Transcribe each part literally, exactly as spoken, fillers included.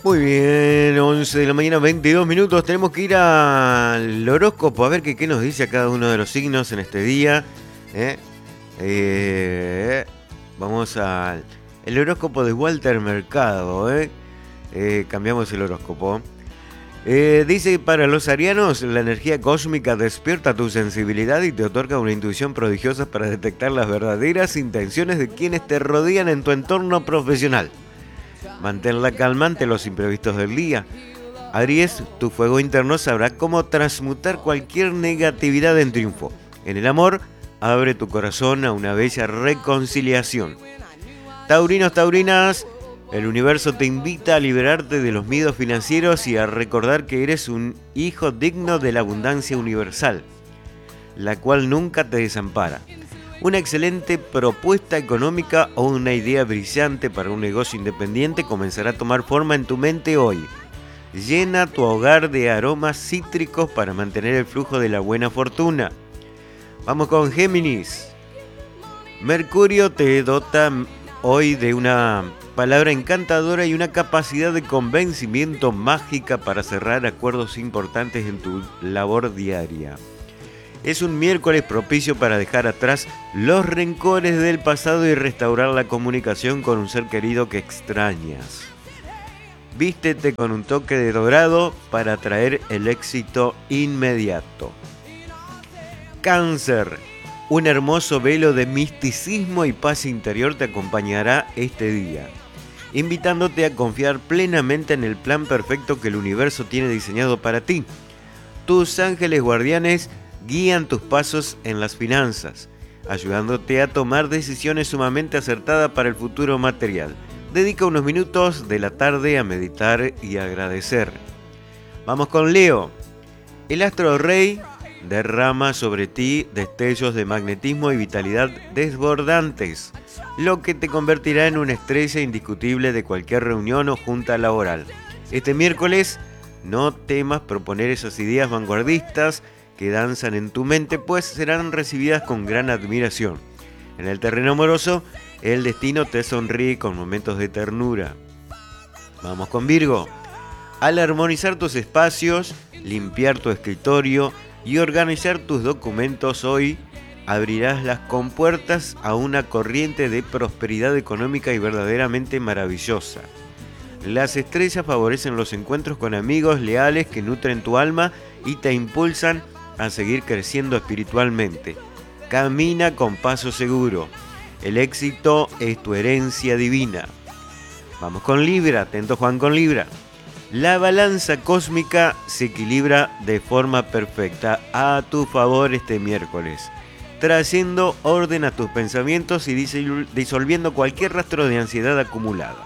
Muy bien, once de la mañana, veintidós minutos. Tenemos que ir al horóscopo a ver qué, qué nos dice a cada uno de los signos en este día. ¿eh? Eh, vamos al el horóscopo de Walter Mercado. ¿eh? Eh, cambiamos el horóscopo. Eh, dice, para los arianos, la energía cósmica despierta tu sensibilidad y te otorga una intuición prodigiosa para detectar las verdaderas intenciones de quienes te rodean en tu entorno profesional. Mantén la calma ante los imprevistos del día. Aries, tu fuego interno sabrá cómo transmutar cualquier negatividad en triunfo. En el amor, abre tu corazón a una bella reconciliación. Taurinos, taurinas, el universo te invita a liberarte de los miedos financieros y a recordar que eres un hijo digno de la abundancia universal, la cual nunca te desampara. Una excelente propuesta económica o una idea brillante para un negocio independiente comenzará a tomar forma en tu mente hoy. Llena tu hogar de aromas cítricos para mantener el flujo de la buena fortuna. Vamos con Géminis. Mercurio te dota hoy de una palabra encantadora y una capacidad de convencimiento mágica para cerrar acuerdos importantes en tu labor diaria. Es un miércoles propicio para dejar atrás los rencores del pasado y restaurar la comunicación con un ser querido que extrañas. Vístete con un toque de dorado para atraer el éxito inmediato. Cáncer. Un hermoso velo de misticismo y paz interior te acompañará este día, invitándote a confiar plenamente en el plan perfecto que el universo tiene diseñado para ti. Tus ángeles guardianes guían tus pasos en las finanzas, ayudándote a tomar decisiones sumamente acertadas para el futuro material. Dedica unos minutos de la tarde a meditar y agradecer. Vamos con Leo. El astro rey derrama sobre ti destellos de magnetismo y vitalidad desbordantes, lo que te convertirá en una estrella indiscutible de cualquier reunión o junta laboral. Este miércoles, no temas proponer esas ideas vanguardistas que danzan en tu mente, pues serán recibidas con gran admiración. En el terreno amoroso, el destino te sonríe con momentos de ternura. Vamos con Virgo. Al armonizar tus espacios, limpiar tu escritorio y organizar tus documentos hoy, abrirás las compuertas a una corriente de prosperidad económica y verdaderamente maravillosa. Las estrellas favorecen los encuentros con amigos leales que nutren tu alma y te impulsan a seguir creciendo espiritualmente. Camina con paso seguro. El éxito es tu herencia divina. Vamos con Libra, atento Juan con Libra. La balanza cósmica se equilibra de forma perfecta a tu favor este miércoles, trayendo orden a tus pensamientos y disolviendo cualquier rastro de ansiedad acumulada.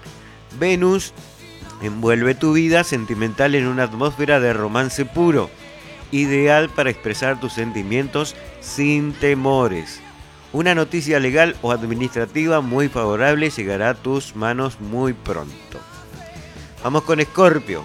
Venus envuelve tu vida sentimental en una atmósfera de romance puro, ideal para expresar tus sentimientos sin temores. Una noticia legal o administrativa muy favorable llegará a tus manos muy pronto. Vamos con Escorpio.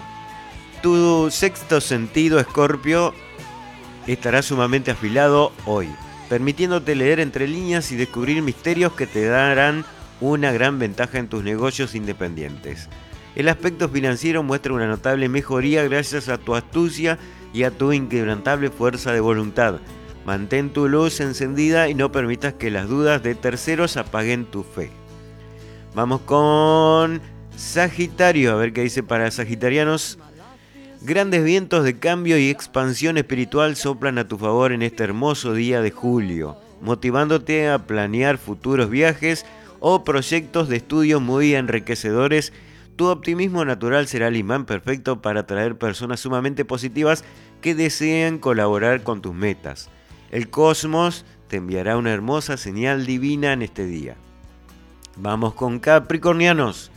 Tu sexto sentido, Escorpio, estará sumamente afilado hoy, permitiéndote leer entre líneas y descubrir misterios que te darán una gran ventaja en tus negocios independientes. El aspecto financiero muestra una notable mejoría gracias a tu astucia y a tu inquebrantable fuerza de voluntad. Mantén tu luz encendida y no permitas que las dudas de terceros apaguen tu fe. Vamos con Sagitario, a ver qué dice para sagitarianos. Grandes vientos de cambio y expansión espiritual soplan a tu favor en este hermoso día de julio, motivándote a planear futuros viajes o proyectos de estudio muy enriquecedores. Tu optimismo natural será el imán perfecto para atraer personas sumamente positivas que desean colaborar con tus metas. El cosmos te enviará una hermosa señal divina en este día. Vamos con Capricornianos.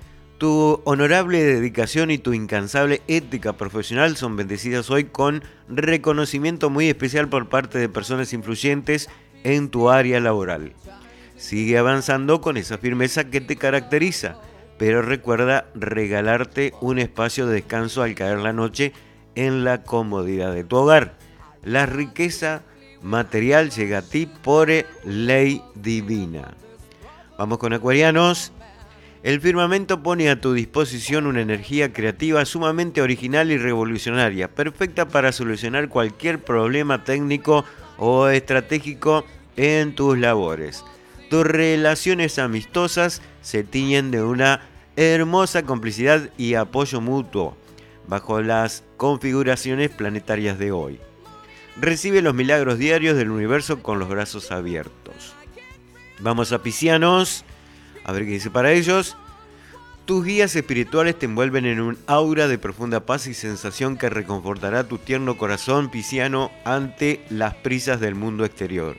Tu honorable dedicación y tu incansable ética profesional son bendecidas hoy con reconocimiento muy especial por parte de personas influyentes en tu área laboral. Sigue avanzando con esa firmeza que te caracteriza, pero recuerda regalarte un espacio de descanso al caer la noche en la comodidad de tu hogar. La riqueza material llega a ti por ley divina. Vamos con Acuarianos. El firmamento pone a tu disposición una energía creativa sumamente original y revolucionaria, perfecta para solucionar cualquier problema técnico o estratégico en tus labores. Tus relaciones amistosas se tiñen de una hermosa complicidad y apoyo mutuo bajo las configuraciones planetarias de hoy. Recibe los milagros diarios del universo con los brazos abiertos. Vamos a Piscianos, a ver qué dice para ellos. Tus guías espirituales te envuelven en un aura de profunda paz y sensación que reconfortará tu tierno corazón pisciano ante las prisas del mundo exterior.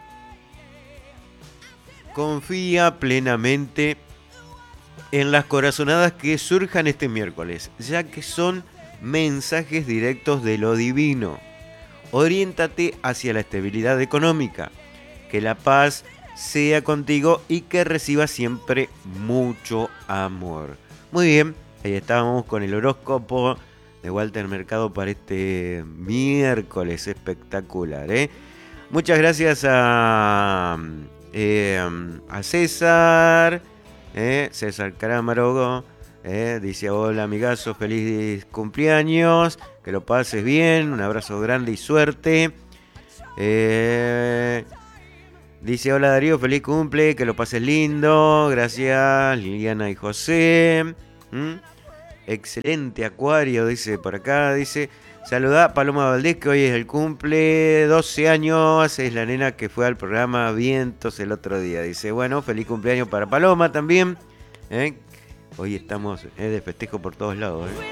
Confía plenamente en las corazonadas que surjan este miércoles, ya que son mensajes directos de lo divino. Oriéntate hacia la estabilidad económica, que la paz sea contigo y que recibas siempre mucho amor. Muy bien, ahí estábamos con el horóscopo de Walter Mercado para este miércoles espectacular, ¿eh? Muchas gracias a, eh, a César, ¿eh? César Carámarogo, ¿eh? Dice: hola amigazo, feliz cumpleaños, que lo pases bien, un abrazo grande y suerte. Eh... Dice: hola Darío, feliz cumple, que lo pases lindo. Gracias Liliana y José. ¿Mm? Excelente Acuario, dice por acá. Dice: saludá a Paloma Valdés, que hoy es el cumple, doce años. Es la nena que fue al programa Vientos el otro día. Dice: bueno, feliz cumpleaños para Paloma también. ¿Eh? Hoy estamos eh, de festejo por todos lados. ¿eh?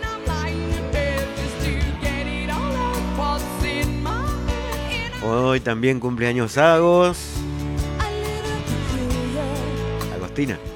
Hoy también cumpleaños Agos. Agostina.